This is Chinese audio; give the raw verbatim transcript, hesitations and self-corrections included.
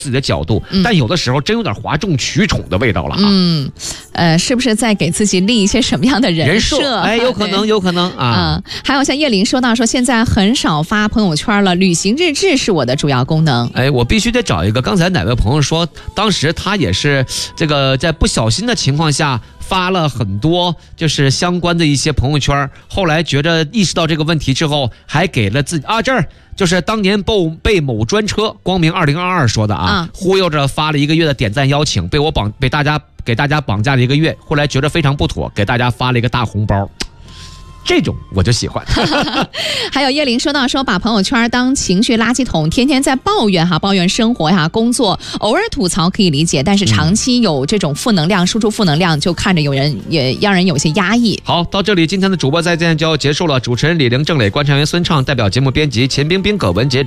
自己的角度，嗯、但有的时候真有点哗众取宠的味道了啊。 嗯，呃，是不是在给自己立一些什么样的人设？ 人设哎，有可能，有可能啊、 嗯。还有像叶玲说到说，现在很少发朋友圈了，旅行日志是我的主要功能。 哎，我必须得找一个。刚才哪位朋友说，当时他也是这个在不小心的情况下发了很多就是相关的一些朋友圈，后来觉着意识到这个问题之后，还给了自己啊这儿。就是当年被被某专车光明二零二二说的啊，忽悠着发了一个月的点赞邀请，被我绑被大家给大家绑架了一个月，后来觉得非常不妥，给大家发了一个大红包。这种我就喜欢。 还有叶玲说到说，把朋友圈当情绪垃圾桶，天天在抱怨哈，抱怨生活呀、工作，偶尔吐槽可以理解，但是长期有这种负能量，输出负能量，就看着有人也让人有些压抑。 好，到这里今天的主播再见就要结束了。主持人李玲、郑磊、观察员孙畅，代表节目编辑钱冰冰、葛文杰。